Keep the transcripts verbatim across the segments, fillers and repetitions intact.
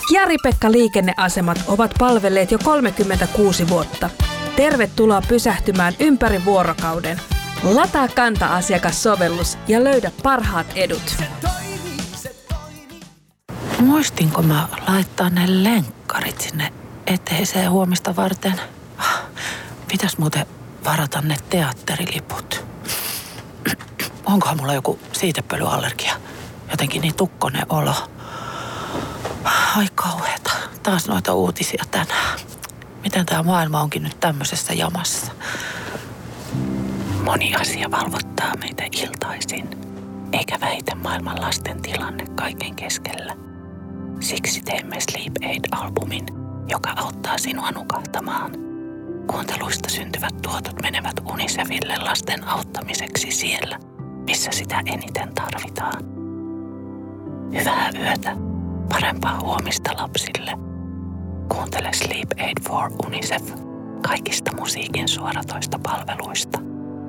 Jari-Pekka Liikenneasemat ovat palvelleet jo kolmekymmentäkuusi vuotta. Tervetuloa pysähtymään ympäri vuorokauden. Lataa Kanta-asiakassovellus ja löydä parhaat edut. Muistinko mä laittaa ne lenkkarit sinne eteiseen huomista varten? Pitäis muuten varata ne teatteriliput. Onkohan mulla joku siitepölyallergia? Jotenkin niin tukkonen olo. Ai kauheeta. Taas noita uutisia tänään. Miten tää maailma onkin nyt tämmöisessä jamassa? Moni asia valvottaa meitä iltaisin, eikä väitä maailman lasten tilanne kaiken keskellä. Siksi teemme Sleep Aid-albumin, joka auttaa sinua nukahtamaan. Kuunteluista syntyvät tuotot menevät Unicefille lasten auttamiseksi siellä, missä sitä eniten tarvitaan. Hyvää yötä, parempaa huomista lapsille. Kuuntele Sleep Aid for Unicef kaikista musiikin suoratoista palveluista.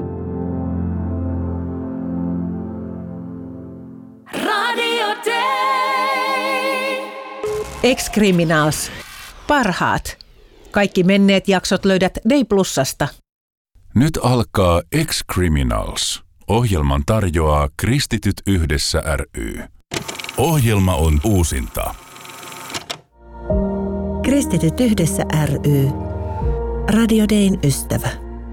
Radio Day. Ex-Criminals. Parhaat. Kaikki menneet jaksot löydät Day Plusasta. Nyt alkaa Ex-Criminals. Ohjelman tarjoaa Kristityt yhdessä ry. Ohjelma on uusinta. Kristityt yhdessä ry. Radio Dayn ystävä.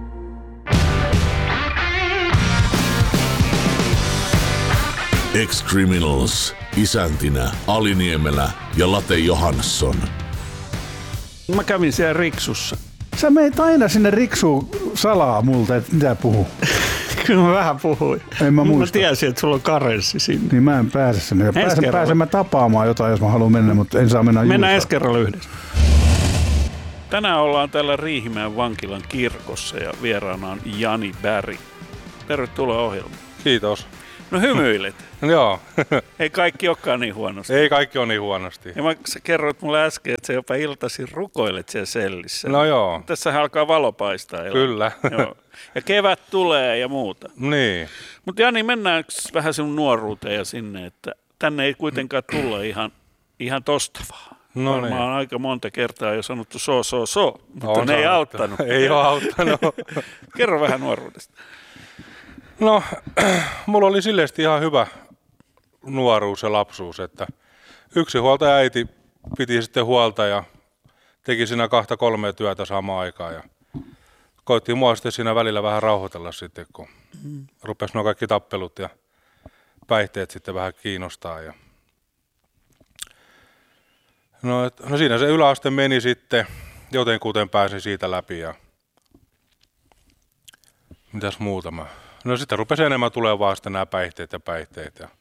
Ex-Criminals. Isäntinä Ali Niemelä ja Late Johansson. Mä kävin siellä Riksussa. Sä meet aina sinne Riksuun salaa multa, että mitä puhuu. Kyllä mä vähän puhuin. En mä muista. Mä tiesin, että sulla on karenssi sinne. Niin mä en pääse sinne. Pääsen, pääsen mä tapaamaan jotain, jos mä haluan mennä, mutta en saa mennä juuri. Mennään ensi kerralla yhdessä. Tänään ollaan täällä Riihimäen vankilan kirkossa ja vieraana on Jani Berg. Tervetuloa ohjelmaan. Kiitos. No hymyilet. Joo. Ei kaikki olekaan niin huonosti. Ei kaikki ole niin huonosti. Ja mä, sä kerroit mulle äsken, että sä jopa iltaisin rukoilet siellä sellissä. No joo. Tässä alkaa valo paistaa. Kyllä. Joo. Ja kevät tulee ja muuta. Niin. Mutta Jani, mennään vähän sinun nuoruuteen ja sinne, että tänne ei kuitenkaan tulla ihan, ihan tosta vaan. No Varmaan niin. on aika monta kertaa jo sanottu so, so, so, mutta on ne ei sanottu. auttanut. Ei ole auttanut. Kerro vähän nuoruudesta. No, mulla oli silleesti ihan hyvä nuoruus ja lapsuus, että yksi huoltaja äiti piti sitten huolta ja teki siinä kahta kolmea työtä samaan aikaan ja koitti mua sitten siinä välillä vähän rauhoitella sitten, kun mm. rupesi nuo kaikki tappelut ja päihteet sitten vähän kiinnostaa. Ja no, et, no siinä se yläaste meni sitten, jotenkuten pääsin siitä läpi ja mitäs muuta mä... No sitten rupesi enemmän tulemaan vaan sitten nämä päihteet ja päihteet. Ja,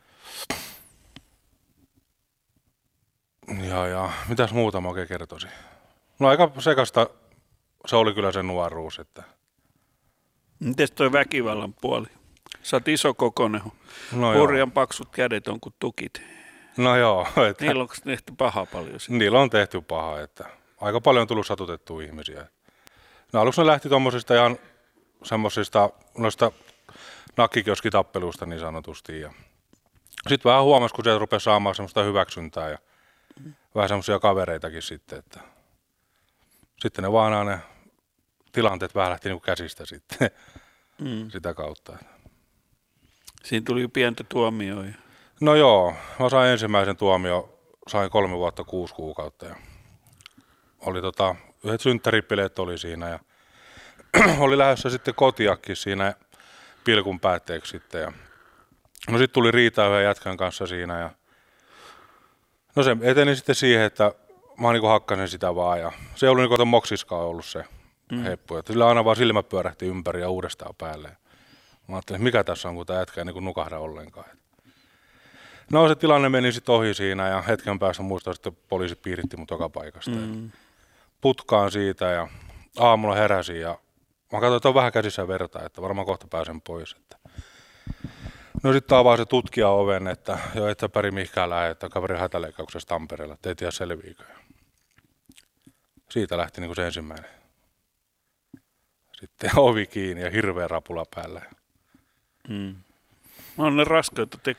ja, ja mitäs muuta mä oikein kertoisin? No aika sekasta se oli kyllä se nuoruus. Että... Mites toi väkivallan puoli? Sä oot iso kokoinen, no hurjan paksut kädet on kuin tukit. No joo. Että... Niillä on tehty pahaa paljon siitä? Niillä on tehty pahaa, että aika paljon on tullut satutettua ihmisiä. No aluksi ne lähti tommosista ihan... semmoisista noista nakkikioskitappeluista niin sanotusti. Ja sitten vähän huomasi, kun sieltä rupesi saamaan semmoista hyväksyntää ja vähän semmoisia kavereitakin sitten, että sitten ne vaan aina ne tilanteet vähän lähti niinku käsistä sitten mm. sitä kautta. Siinä tuli pientä tuomioja. No joo, mä sain ensimmäisen tuomio, sain kolme vuotta kuusi kuukautta ja oli tota, yhdet synttäripileet oli siinä ja oli lähdössä sitten kotiakin siinä pilkun päätteeksi sitten. Ja no sitten tuli riita yhden jätkän kanssa siinä ja no se eteni sitten siihen, että mä niinku hakkasin sitä vaan ja se ei ollut niinku moksiskaan ollut se mm. heppu. Että sillä aina vaan silmät pyörähti ympäri ja uudestaan päälle. Mä ajattelin, mikä tässä on, kun tää jätkä ei niinku nukahda ollenkaan. No se tilanne meni sitten ohi siinä ja hetken päästä muistan, että poliisi piiritti mut joka paikasta. Mm. Putkaan siitä ja aamulla heräsin ja mä katsoin, että on vähän käsissä verta, että varmaan kohta pääsen pois. Että. No sitten avaa se tutkija oven, että jo et sä päri mihinkään lähde, että kaverin hätäleikkauksessa Tampereella, että ei tiedä selviikö. Siitä lähti niin kuin se ensimmäinen. Sitten ovi kiinni ja hirveä rapula päällä. Mm. On ne raskaita tekoja.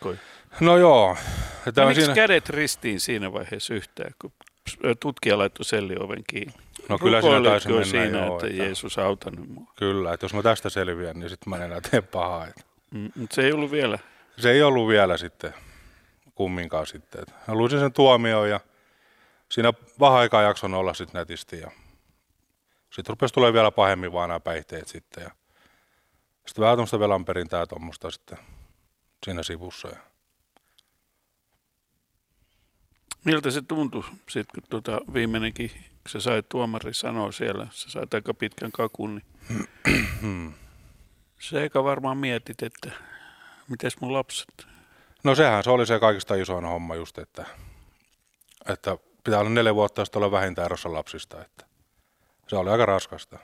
No joo. Menikö siinä... kädet ristiin siinä vaiheessa yhtään, kun tutkija laittoi sellioven kiinni? No kyllä siinä taisi mennä siinä, joo, että, että Jeesus auta nyt mua? Kyllä, että jos mä tästä selviän, niin sitten mä en enää tee pahaa. Mm, mutta se ei ollut vielä? Se ei ollut vielä sitten kumminkaan sitten. Mä luisin sen tuomioon ja siinä vähän aikaa jakson olla sitten nätisti. Ja sitten rupesi tulemaan vielä pahemmin vaan nämä päihteet sitten. Ja sitten vähän tuommoista velanperintää tuommoista sitten siinä sivussa. Miltä se tuntui sitten, kun tuota viimeinenkin, kun sä sait tuomari sanoa siellä, sä sait aika pitkän kakun, niin se eikä varmaan mietit, että mites mun lapset? No sehän se oli se kaikista isoin homma just, että, että pitää olla neljä vuotta sitten olla vähintään erossa lapsista, että se oli aika raskasta.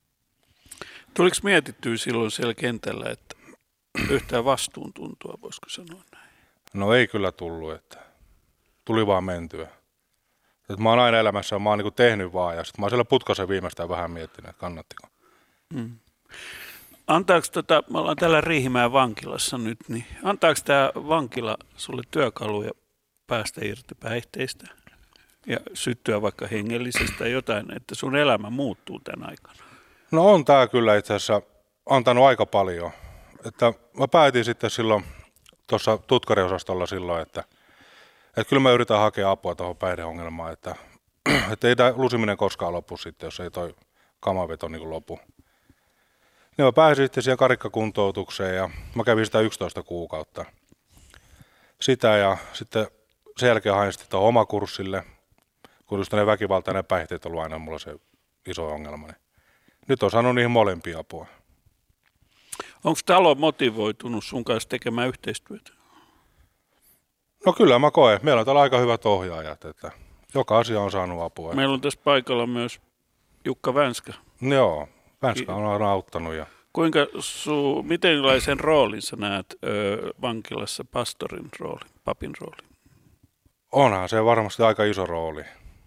Tuliko mietittyä silloin siellä kentällä, että yhtään vastuuntuntua, voisiko sanoa näin? No ei kyllä tullut, että tuli vaan mentyä. Että mä oon aina elämässä, mä oon niinku tehnyt vaan ja sitten mä oon siellä putkasen viimeistään vähän miettinyt, että kannattiko. Mm. Antaako tota, me ollaan täällä Riihimäen vankilassa nyt, niin antaako tämä vankila sulle työkaluja päästä irti päihteistä ja syttyä vaikka hengellisestä jotain, että sun elämä muuttuu tämän aikana? No on tää kyllä itse asiassa antanut aika paljon. Että mä päätin sitten silloin tuossa tutkariosastolla silloin, että, että kyllä mä yritän hakea apua tuohon päihdeongelmaan, että, että ei tämä lusiminen koskaan lopu sitten, jos ei toi kamaveto niin kuin lopu. Niin mä pääsin sitten siihen karikkakuntoutukseen ja mä kävin sitä yksitoista kuukautta. Sitä ja sitten sen jälkeen hain sitten tuohon omakurssille, kun just ne väkivaltainen päihteet on ollut aina mulla se iso ongelma. Niin nyt on saanut niihin molempia apua. Onko talo motivoitunut sun kanssa tekemään yhteistyötä? No kyllä mä koen. Meillä on täällä aika hyvät ohjaajat, että joka asia on saanut apua. Meillä on tässä paikalla myös Jukka Vänskä. Joo, Vänskä on aina auttanut. Ja... Kuinka su, mitenlaisen roolin sä näet ö, vankilassa, pastorin roolin, papin roolin? Onhan se varmasti aika iso rooli.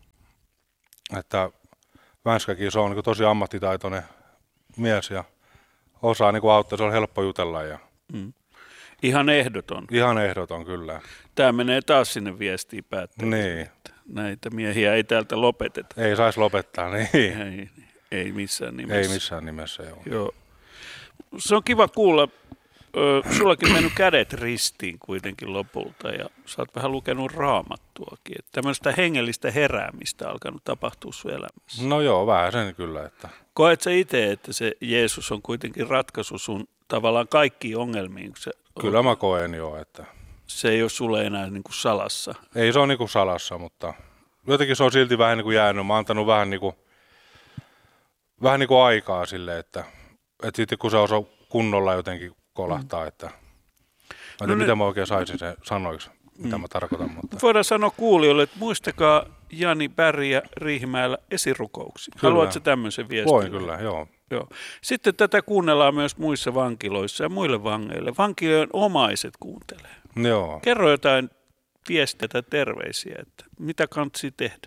Että Vänskäkin se on niin tosi ammattitaitoinen mies ja osaa niin auttaa, se on helppo jutella. Ja... Mm. Ihan ehdoton. Ihan ehdoton, kyllä. Tämä menee taas sinne viestiin päättäjille, niin. Että näitä miehiä ei täältä lopeteta. Ei saisi lopettaa, niin. Ei, ei missään nimessä. Ei missään nimessä, joo. joo. Se on kiva kuulla. Ö, sullakin on mennyt kädet ristiin kuitenkin lopulta ja sä oot vähän lukenut raamattuakin. Että tämmöistä hengellistä heräämistä alkanut tapahtua sun elämässä. No joo, vähän sen kyllä. Että... Koet sä itse, että se Jeesus on kuitenkin ratkaisu sun tavallaan kaikkiin ongelmiin? Se kyllä on, mä koen joo, että... Se ei ole sulle enää niin kuin salassa. Ei se ole niin kuin salassa, mutta jotenkin se on silti vähän niin kuin jäänyt. Mä oon antanut vähän niin kuin, vähän niin kuin aikaa sille, että, että sitten kun se osaa kunnolla jotenkin kolahtaa, että mä no mitä ne... mä oikein saisin sen sanoiksi, mitä mm. mä tarkoitan. Mutta... Voidaan sanoa kuulijoille, että muistakaa Jani Bergiä Riihimäellä esirukouksia. Haluatko tämmöisen viestin? Voin kyllä, joo. joo. Sitten tätä kuunnellaan myös muissa vankiloissa ja muille vangeille. Vankiloiden omaiset kuuntelee. Joo. Kerro jotain viestiä tai terveisiä, että mitä kantsii tehdä?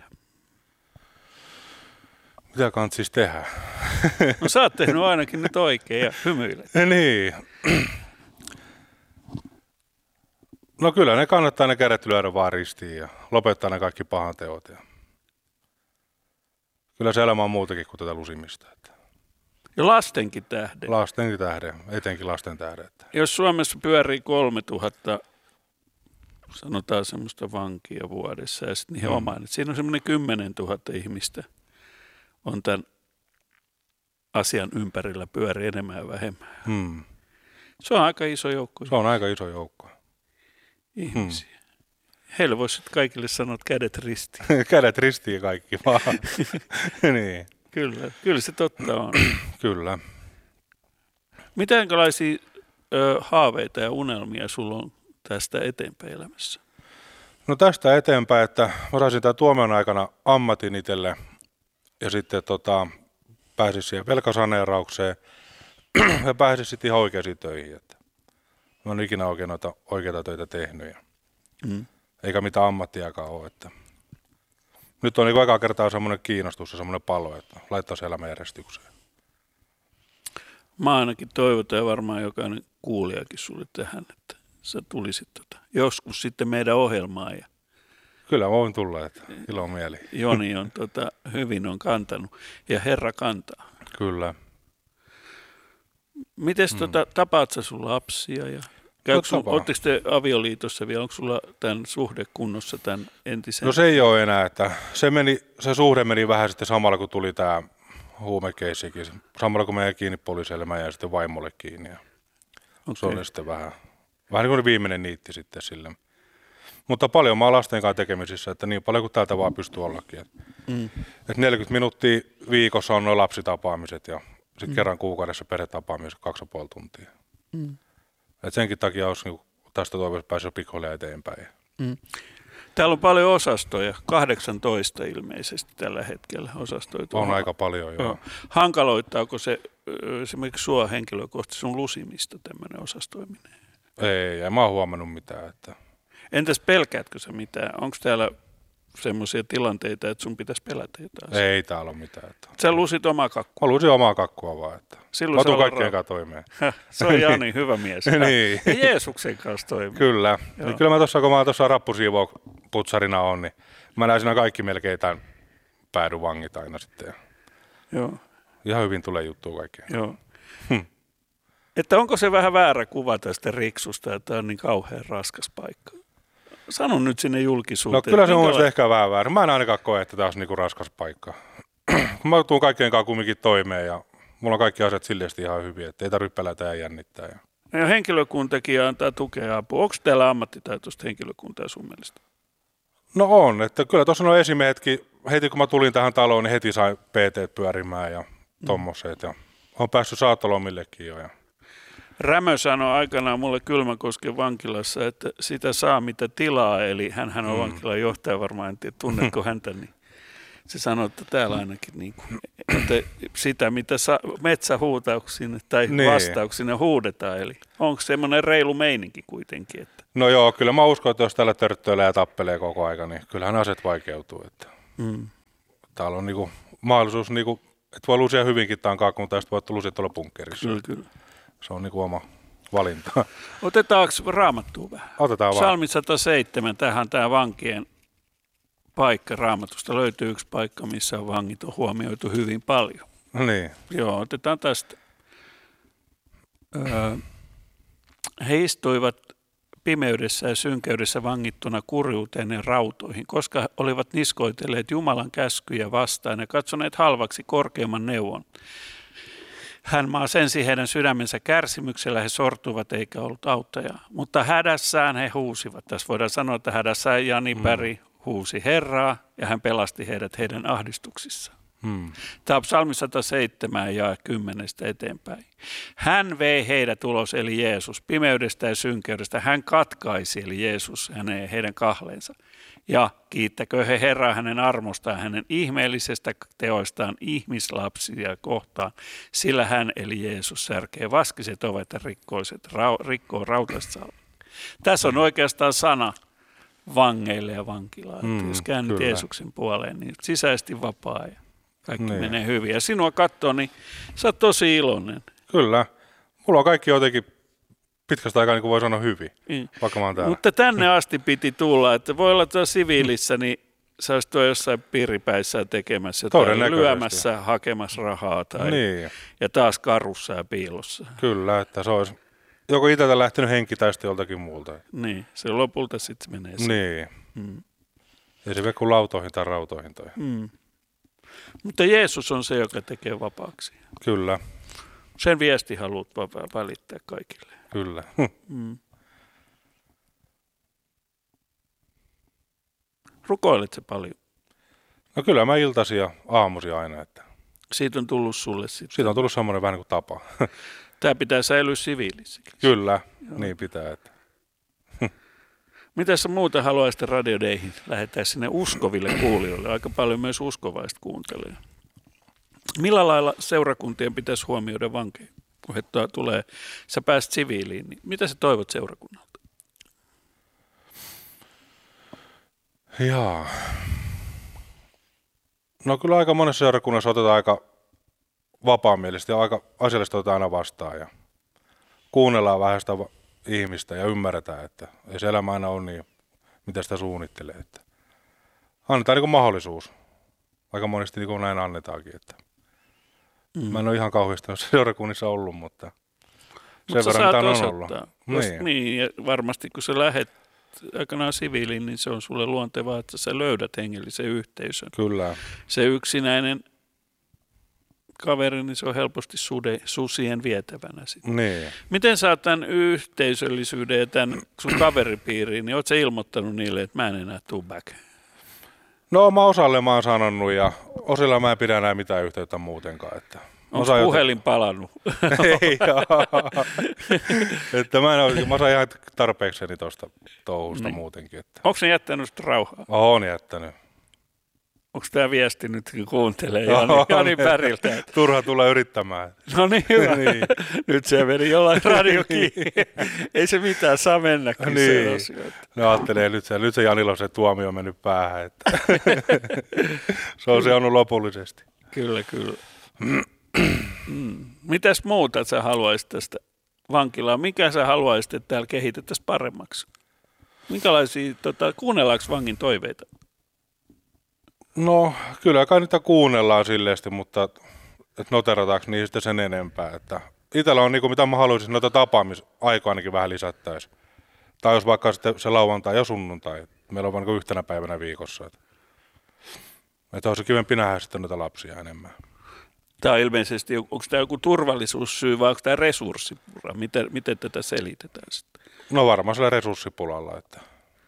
Mitä kantsisi tehdä? No sä oot tehnyt ainakin nyt oikein ja hymyilet. Niin. No kyllä ne kannattaa ne kädet lyödä vaan ristiin ja lopettaa ne kaikki pahan teot. Ja... Kyllä se elämä on muutakin kuin tätä lusimista. Että... Ja lastenkin tähden. Lastenkin tähden, etenkin lasten tähden. Että... Jos Suomessa pyörii kolmetuhatta, sanotaan semmoista vankia vuodessa ja sitten niihin hmm. omaan, että siinä on semmoinen kymmenentuhatta ihmistä on tämän asian ympärillä pyörii enemmän ja vähemmän. Hmm. Se on aika iso joukko. Se on aika iso joukko. Ihmisiä. Hmm. Heille voisi kaikille sanoa, että kädet ristiin. Kädet ristiin kaikki vaan. niin. Kyllä, kyllä se totta on. Kyllä. Mitenkälaisia ö, haaveita ja unelmia sulla on tästä eteenpäin elämässä? No tästä eteenpäin, että mä saisin tämän tuomion aikana ammatin itselle ja sitten tota, pääsin siihen velkasaneeraukseen ja pääsin sitten ihan oikeisiin töihin. Että mä en ikinä oikein noita oikeita töitä tehnyt ja mm. eikä mitään ammattiakaan ole. Että nyt on niin eka kertaa semmoinen kiinnostus ja semmoinen palo, että laittaisi elämäjärjestykseen. Mä ainakin toivotan ja varmaan jokainen kuulijakin sulle tähän, että sä tulisit tota, joskus sitten meidän ohjelmaan. Ja kyllä voin tulla, että ilo mieli. Joni on tota, hyvin on kantanut ja Herra kantaa. Kyllä. Mites Mm. tota, tapaat sä sun lapsia? Ja Oletteko te avioliitossa vielä? Onko sulla tämän suhde kunnossa tämän entisen? No se ei ole enää, että se, meni, se suhde meni vähän sitten samalla, kun tuli tämä huumekeissikin. Samalla kun meidän kiinni poliisille, mä jäin sitten vaimolle kiinni. Ja okay. Se oli sitten vähän, vähän niin kuin viimeinen niitti sitten sille. Mutta paljon mä oon lasten kanssa tekemisissä, että niin paljon kuin täältä vaan pystyy ollakin. Että mm. et neljäkymmentä minuuttia viikossa on nuo lapsitapaamiset ja sitten mm. kerran kuukaudessa perhetapaamiset kaksi ja puoli tuntia. Mm. Et senkin takia olisi niin tästä toivossa päässyt pikkuhiljaa eteenpäin. Mm. Täällä on paljon osastoja, kahdeksantoista ilmeisesti tällä hetkellä osastoja. On aika paljon, joo. joo. Hankaloittaako se esimerkiksi sua henkilökohtaisesti sun lusimista tämmöinen osastoiminen? Ei, en mä oon huomannut mitään. Että... Entäs pelkäätkö sä mitään? Onko täällä semmoisia tilanteita, että sun pitäisi pelätä jotain? Ei täällä ole mitään. Että... Sä lusit omaa kakkua? Mä lusin omaa kakkua vaan. Että... Silloin mä tuun kaikkien kanssa toimeen. Se on Jani, hyvä mies. niin. Ja Jeesuksen kanssa toimii. Kyllä. Niin kyllä mä tuossa, kun mä tuossa rappusiivouputsarina on, niin mä näin siinä kaikki melkein tämän päädyn vangit aina sitten. Joo. Ihan hyvin tulee juttua kaikkea. Joo. Hm. Että onko se vähän väärä kuva tästä Riksusta, että tämä on niin kauhean raskas paikka? Sano nyt sinne julkisuuteen. No kyllä se on mielestäni ehkä vähän väärä. Mä en ainakaan koe, että tämä olisi niinku raskas paikka. Mä tuun kaikkien kanssa kumminkin toimeen ja mulla on kaikki asiat silleesti ihan hyviä, että ei tarvitse pelätä ja jännittää. Ja... ja henkilökuntakin antaa tukea ja apua. Onko täällä ammattitaitoista henkilökuntaa sun mielestä? No on, että kyllä tuossa on esimiehetkin, heti kun mä tulin tähän taloon, niin heti sain P T pyörimään ja tommoset. Ja on päässyt saatolomillekin jo. Ja... Rämö sanoi aikanaan mulle Kylmäkosken vankilassa, että sitä saa mitä tilaa, eli hänhän on mm. vankilan johtaja varmaan, en tiedä tunnetko häntä, niin se sanoi, että täällä ainakin niin kuin, että sitä mitä sa- metsähuutauksin tai niin. vastauksin huudetaan, eli onko semmoinen reilu meininki kuitenkin? Että... No joo, kyllä mä uskon, että jos täällä törttöilee ja tappelee koko aika, niin kyllähän asiat vaikeutuu. Että mm. Täällä on niinku mahdollisuus, niinku, että voi lusia hyvinkin tankaa, kun tästä voi lusia tuolla bunkkerissa. Kyllä, kyllä. Se on niinku oma valinta. Otetaanko Raamattua vähän? Otetaan vaan. Psalmi sata seitsemän, tähän tämä vankien paikka Raamatusta. Löytyy yksi paikka, missä vangit on huomioitu hyvin paljon. No niin. Joo, otetaan tästä. Öö, he istuivat pimeydessä ja synkeydessä vangittuna kurjuuteen ja rautoihin, koska olivat niskoitelleet Jumalan käskyjä vastaan ja katsoneet halvaksi korkeamman neuvon. Hän maasensi heidän sydämensä kärsimyksellä, he sortuivat eikä ollut auttajaa. Mutta hädässään he huusivat. Tässä voidaan sanoa, että hädässään Jani Päri huusi Herraa ja hän pelasti heidät heidän ahdistuksissaan. Hmm. Tämä on psalmi sata seitsemän ja kymmenestä eteenpäin. Hän vei heidät ulos, eli Jeesus, pimeydestä ja synkeydestä. Hän katkaisi, eli Jeesus, hänen, heidän kahleensa. Ja kiittäkö he Herraa hänen armostaan, hänen ihmeellisestä teoistaan ihmislapsia kohtaan, sillä hän, eli Jeesus, särkee vaskiset ovet ja rikkoiset, rau, rikkoo rautaiset salvat. Tässä on oikeastaan sana vangeille ja vankilaan. Mm, jos käännyt Jeesuksen puoleen, niin sisäisesti vapaa ja kaikki niin. menee hyvin. Ja sinua katsoo, niin sä oot tosi iloinen. Kyllä. Mulla on kaikki jotenkin pitkästä aikaa, niin kuin voi sanoa, hyvin, mm. vaikka mä oon täällä. Mutta tänne asti piti tulla, että voi olla tuolla siviilissä, niin sä olisit tuolla jossain piiripäissä tekemässä tai lyömässä, hakemassa rahaa tai niin. ja taas karussa ja piilossa. Kyllä, että se olisi joko itseltä lähtenyt henki tai sitten joltakin muulta. Niin, se lopulta sitten menee sen. Niin. Mm. Ei se vie kuin lautoihin tai rautoihin. Tai. Mm. Mutta Jeesus on se, joka tekee vapaaksi. Kyllä. Sen viesti haluat välittää kaikille. Kyllä. Mm. Rukoilet se paljon? No kyllä mä iltaisin ja aamuisin aina. Että... Siitä on tullut sulle sitten? Siitä on tullut semmoinen vähän niin kuin tapa. Tämä pitää säilyä siviilissäkin. Kyllä, joo. Niin pitää. Että... Mitä sä muuta haluaisit Radio Dayhin lähettää sinne uskoville kuulijoille? Aika paljon myös uskovaista kuuntelee. Millä lailla seurakuntien pitäisi huomioida vankeja, kun he tulee, sä pääset siviiliin, niin mitä sä toivot seurakunnalta? Jaa. No kyllä aika monessa seurakunnassa otetaan aika vapaamielisesti ja aika asiallisesti otetaan aina vastaan ja kuunnellaan vähän sitä ihmistä ja ymmärretään, että ei se elämä aina ole niin, mitä sitä suunnittelee. Että annetaan niin kuin mahdollisuus. Aika monesti niin kuin näin annetaankin. Että mm. Mä en ole ihan kauheasti noissa seurakunnissa ollut, mutta sen Mut verran mitä on osoittaa. ollut. Niin. niin, ja varmasti kun sä lähet aikanaan siviiliin, niin se on sulle luontevaa, että sä löydät hengellisen yhteisön. Kyllä. Se yksinäinen kaveri, niin se on helposti sude, susien vietävänä sitten. Niin. Miten sä oot tämän yhteisöllisyyden ja tämän sun kaveripiiriin, niin oot sä ilmoittanut niille, että mä en enää tuu back? No mä osalle mä oon sanonut ja osilla mä en pidä enää mitään yhteyttä muutenkaan. Että onko puhelin joten... palannut? Ei että mä, en ole, mä saan ihan tarpeekseni tuosta touhusta niin. Muutenkin. Että onko ne jättänyt sitä rauhaa? Oon jättänyt. Onko tämä viesti nyt, kun kuuntelee Jani, Jani Päriltä? Turha tulla yrittämään. No niin, hyvä. niin. Nyt se meni jollain radio kiinni. Ei se mitään, saa mennä. Niin. No ajattelee, nyt se, nyt se Janilla on se tuomio mennyt päähän. Että se on seonnut lopullisesti. Kyllä, kyllä. mm. Mitäs muuta sä haluaisit tästä vankilaa? Mikä sä haluaisit, että täällä kehitettäisiin paremmaksi? Minkälaisia, tota, kuunnellaanko vangin toiveita? No, kyllä kai niitä kuunnellaan silleesti, mutta että noterataanko niistä sen enempää. Että itsellä on niinku, mitä mä haluaisin, noita tapaamisaikaa ainakin vähän lisättäisiin. Tai jos vaikka sitten se lauantai ja sunnuntai. Meillä on vain niin yhtenä päivänä viikossa. Että, että olisi kivempi nähdä sitten noita lapsia enemmän. Tämä on ilmeisesti, onko tämä joku turvallisuussyy vai onko tämä resurssipula? Miten, miten tätä selitetään sitten? No varmaan sillä resurssipulalla. Että...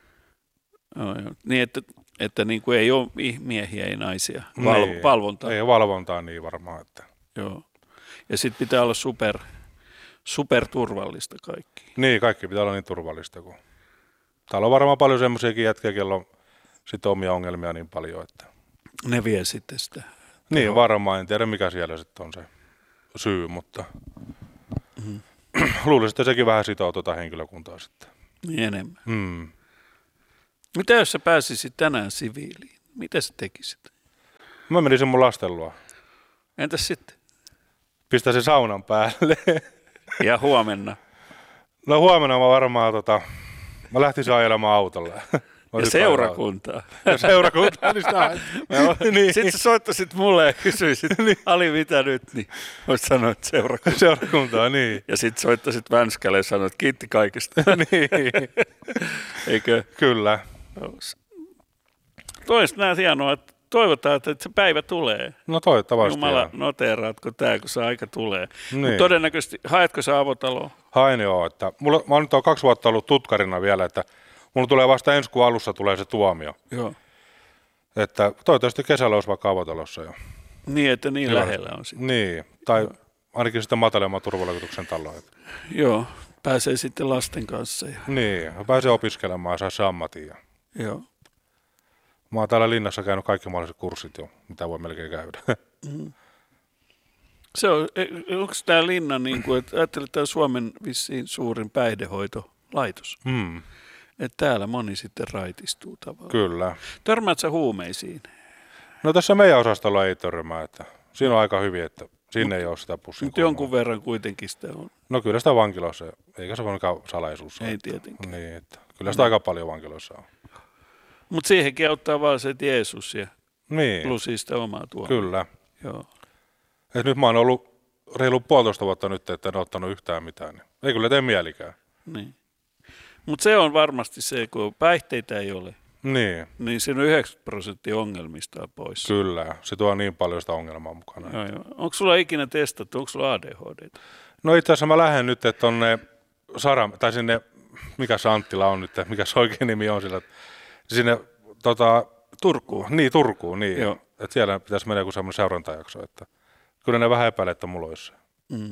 No, joo. Niin, että, että niin kuin ei ole miehiä, ei naisia. Val- niin, valvontaa. Ei valvontaa niin varmaan. Että... Joo. Ja sitten pitää olla super, super turvallista kaikki. Niin, kaikki pitää olla niin turvallista. Kun... Täällä on varmaan paljon semmoisiakin jätkiä, joilla on sitten omia ongelmia niin paljon. Että... Ne vie sitten sitä. Niin, varmaan. En tiedä, mikä siellä sitten on se syy, mutta mm-hmm. luulisin, että sekin vähän sitoo tuota henkilökuntaa sitten. Niin enemmän. Mm. Mitä jos sä pääsisit tänään siviiliin? Mitä sä tekisit? Mä menisin mun lasten luo. Entäs sitten? Pistäisin saunan päälle. Ja huomenna? No huomenna mä varmaan, tota, mä lähtisin ajelemaan autolla. Ja seurakuntaa. Ja seurakuntaa, niin sitä. Niin. Sitten sä soittaisit mulle ja kysyisit, niin. Ali mitä nyt, niin voisit sanoa, että seurakuntaa. Seurakuntaa, niin. Ja sitten soittaisit Vänskälle ja sanoit, kiitti kaikesta. Niin. Eikö? Kyllä. Toista näet hienoa, että toivotaan, että se päivä tulee. No toivottavasti. Jumala, noteeraatko tämä, kun se aika tulee. Niin. Mut todennäköisesti, haetko sä avotaloa? Hain joo, että mulla, mä oon nyt kaksi vuotta ollut tutkarina vielä, että mulla tulee vasta ensi kuun alussa tulee se tuomio. Joo. Että toivottavasti kesällä olisi vaikka avotalossa jo. Niin, että niin joo. Lähellä on sitten. Niin, tai joo. Ainakin sitten matalemman turvallisuutuksen talo. Joo, pääsee sitten lasten kanssa. Ja... Niin, pääsee opiskelemaan ja saa se ammatin. Ja... Joo. Mä oon täällä linnassa käynyt kaikki mahdolliset kurssit jo, mitä voi melkein käydä. Mm. Se on, onko tämä linna niin kuin, että ajattelee, että tämä on Suomen vissiin suurin päihdehoitolaitos. Mm. Että täällä moni sitten raitistuu tavallaan. Kyllä. Törmäät sä huumeisiin? No tässä meidän osastolla ei törmää, että siinä on aika hyvin, että sinne mut, ei ole sitä pussin Mutta jonkun verran kuitenkin sitä on. No kyllä sitä vankiloissa, eikä se voinkaan salaisuus. Ei että, tietenkään. Niin, että kyllä sitä no. aika paljon vankiloissa on. Mutta siihenkin auttaa vaan se, että Jeesus ja niin. plus sitä omaa tuomia. Kyllä. Joo. Et nyt mä oon ollut reilu puolitoista vuotta nyt, että en ole ottanut yhtään mitään. Niin ei kyllä tee mielikään. Niin. Mutta se on varmasti se, kun päihteitä ei ole, niin, niin siinä on yhdeksänkymmentä prosenttia ongelmista on pois. Kyllä, se tuo niin paljon sitä ongelmaa mukana. Joo, joo. Onko sulla ikinä testattu, onko sulla A D H D? No itse asiassa mä lähden nyt tonne Sara, tai sinne, mikä se Anttila on nyt, mikä se oikein nimi on sillä, sinne tota, Turkuun. Niin, Turkuun, niin. Joo. Että siellä pitäisi mennä joku semmoinen seurantajakso, että kyllä ne vähän epäilee, että mulla olisi. Mm.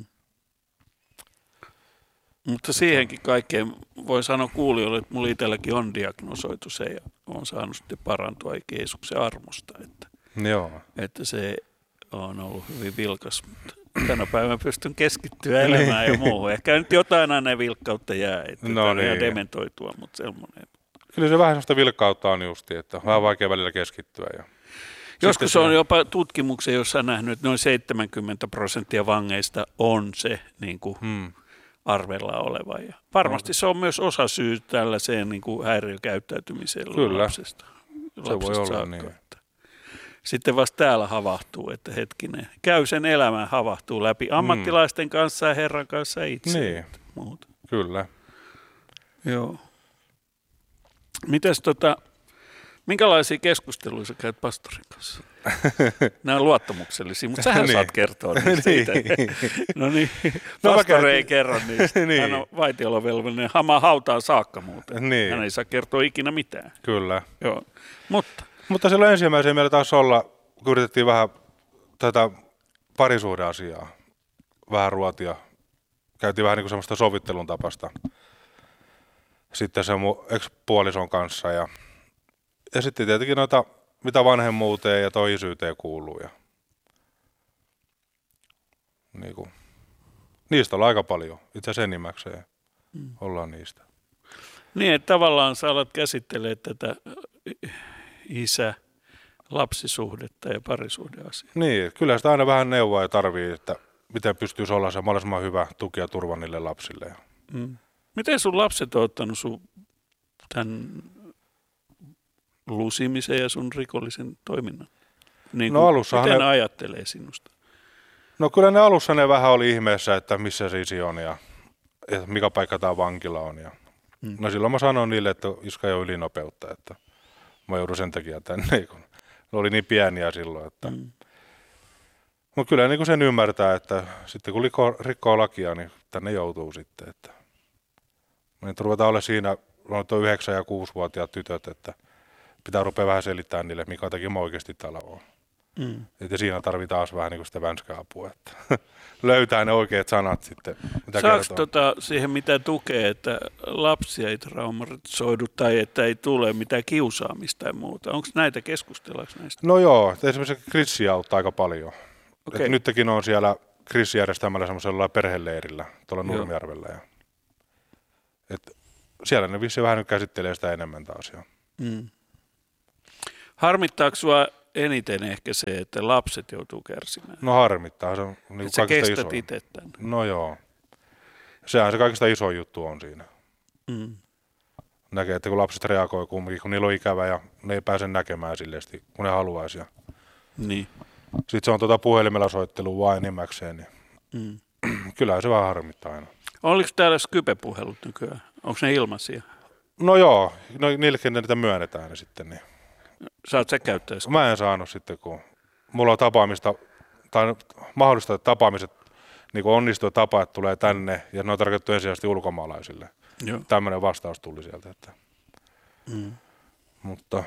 Mutta siihenkin kaikkeen voi sanoa kuulijoille, että mulla itselläkin on diagnosoitu se ja on saanut sitten parantua Jeesuksen armosta. Että, Joo. että se on ollut hyvin vilkas, mutta tänä päivänä pystyn keskittyä elämään ja muuhun. Ehkä nyt jotain aina vilkkautta jää, että no niin. ihan dementoitua, mutta semmoinen. Kyllä se vähän sellaista vilkkautta on justi, että on vähän vaikea välillä keskittyä. Ja joskus on jopa tutkimuksia, jossa on nähnyt, että noin seitsemänkymmentä prosenttia vangeista on se niin kuin, hmm. arvellaan olevan. Ja varmasti se on myös osa syy tällaiseen niin kuin häiriökäyttäytymiseen Kyllä. lapsesta. Se voi olla saakka, niin. että sitten vasta täällä havahtuu, että hetkinen, käy sen elämän havahtuu läpi ammattilaisten kanssa ja Herran kanssa itse. Niin. Muuta. Kyllä. Joo. Mites tota, minkälaisia keskusteluja sä käyt pastorin kanssa? Nämä on luottamuksellisia, mutta sähän niin. saat kertoa niistä siitä. No niin, No pastori ei kerro niistä. niin. Hän on vaitiolovelvollinen hamaa hautaan saakka muuten. Niin. Hän ei saa kertoa ikinä mitään. Kyllä. Joo. Mutta Mutta silloin ensimmäisenä meillä taas olla, kun yritettiin vähän tätä parisuhdeasiaa vähän ruotia. Käytiin vähän niin kuin semmoista sovittelun tapasta sitten sen mun ex-puolison kanssa. Ja, ja sitten tietenkin noita, mitä vanhemmuuteen ja toisyyteen kuuluu. Ja, niin kuin, niistä on aika paljon. Itse asiassa enimmäkseen mm. ollaan niistä. niin, että tavallaan sä alat käsittelemään tätä isä-lapsisuhdetta ja parisuhdeasiaa. Niin, kyllä sitä aina vähän neuvoa ja tarvii, että miten pystyisi olla se mahdollisimman hyvä tuki ja turva niille lapsille. Mm. Miten sun lapset on ottanut sun tämän lusimisen ja sun rikollisen toiminnan? Niin No kuin, alussahan miten ne- ne ajattelee sinusta? No kyllä ne alussa ne vähän oli ihmeessä, että missä se isi on ja, ja mikä paikka tämä vankila on. Ja. Mm. No silloin mä sanoin niille, että iska ei ole ylinopeutta, että mä joudun sen takia tänne, kun ne oli niin pieniä silloin. Että. Mm. Mutta kyllä niin kuin sen ymmärtää, että sitten kun rikkoo, rikkoo lakia, niin tänne joutuu sitten. Että. Me nyt ruvetaan olla siinä, on tuo yhdeksän- ja kuusivuotiaat tytöt, että pitää rupea vähän selittämään niille, mikä takia mä oikeasti täällä on. Mm. Että siinä tarvitaan taas vähän niin kuin sitä vänskäapua, että löytää ne oikeat sanat sitten, mitä Saako kertoo. tota siihen mitä tukea, että lapsia ei traumatisoidu tai että ei tule mitään kiusaamista tai muuta? Onko näitä keskustellaanko näistä? No joo, että esimerkiksi Krissi auttaa aika paljon. Okei. Et nytkin on siellä Krissi järjestämällä semmoisella perheleirillä tuolla Joo. Nurmijärvellä. Ja, et siellä ne vissiin vähän nyt käsittelee sitä enemmän taas. Jo. Mm. Harmittaako sua eniten ehkä se, että lapset joutuu kärsimään? No harmittaa, se on niin Että sä kaikista kestät isoin. itse tämän. No joo, sehän se kaikista iso juttu on siinä. Mm. Näkee, että kun lapset reagoi kumminkin, kun niillä on ikävä ja ne ei pääse näkemään silleesti, kun ne haluaisi. Ja Niin. sitten se on tuota puhelimella soittelua vain enimmäkseen, niin Mm. kyllähän se vähän harmittaa aina. Oliko täällä Skype-puhelut nykyään? Onko ne ilmaisia? No joo, no niillekin ne niitä myönnetään ne sitten. Niin. Saat sä käyttää Skype? Mä en saanut sitten, kun mulla on tapaamista, tai mahdollista, että tapaamiset niin onnistuu tapa, että tulee tänne, ja ne on tarkoitettu ensisijaisesti ulkomaalaisille. Joo. Tämmöinen vastaus tuli sieltä. Että. Mm. Mutta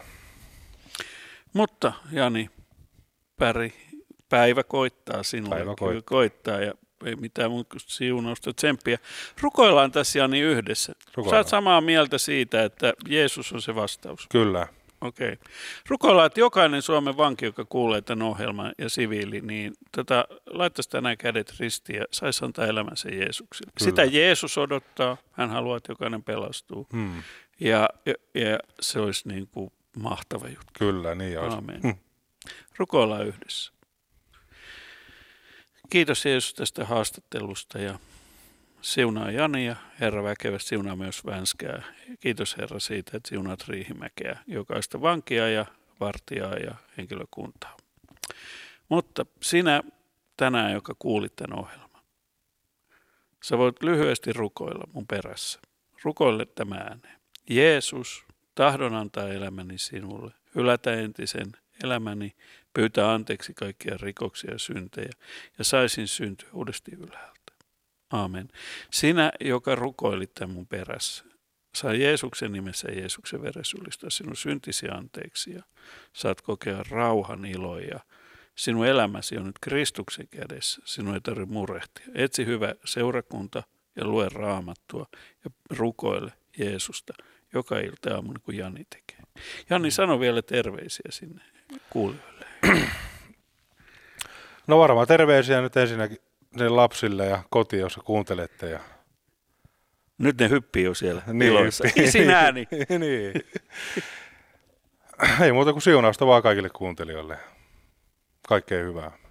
Mutta Jani, päri, päivä koittaa sinulle. Päivä Kyllä koittaa. koittaa ja ei mitään muuta kuin siunausta, tsemppiä. Rukoillaan tässä Jani yhdessä. Rukoillaan. Sä oot samaa mieltä siitä, että Jeesus on se vastaus. kyllä, Okei. Rukoillaan, että jokainen Suomen vanki, joka kuulee tämän ohjelman ja siviili, niin tota, laittaisi tänään kädet ristiin ja saisi antaa elämänsä Jeesukselle. Kyllä. Sitä Jeesus odottaa. Hän haluaa, että jokainen pelastuu. hmm. Ja, ja, ja se olisi niin kuin mahtava juttu. kyllä, niin olisi. Aamen. Hmm. Rukoillaan yhdessä. Kiitos Jeesus tästä haastattelusta ja siunaa Jani ja Herra väkevästi siunaa myös Vänskää. Kiitos Herra siitä, että siunaat Riihimäkeä, jokaista vankia ja vartijaa ja henkilökuntaa. Mutta sinä tänään, joka kuulit tämän ohjelman, sä voit lyhyesti rukoilla mun perässä. Rukoile tämä ääneen. Jeesus, tahdon antaa elämäni sinulle, hylätä entisen elämäni, pyytää anteeksi kaikkia rikoksia ja syntejä ja saisin syntyä uudesti ylhäältä. Aamen. Sinä, joka rukoilit tämän mun perässä, saa Jeesuksen nimessä ja Jeesuksen veressä ylistää sinun syntisi anteeksi ja saat kokea rauhan ilo ja sinun elämäsi on nyt Kristuksen kädessä. Sinun ei tarvitse murehtia. Etsi hyvä seurakunta ja lue Raamattua ja rukoile Jeesusta joka ilta aamu, niin kuin Jani tekee. Jani, sano vielä terveisiä sinne kuulijoille. No varmaan terveisiä nyt ensinnäkin niille lapsille ja kotiin, jos kuuntelette. Ja Nyt ne hyppii jo siellä Niin, iloissa. hyppii. Isin ääni. niin. Ei muuta kuin siunausta vaan kaikille kuuntelijoille. Kaikkea hyvää.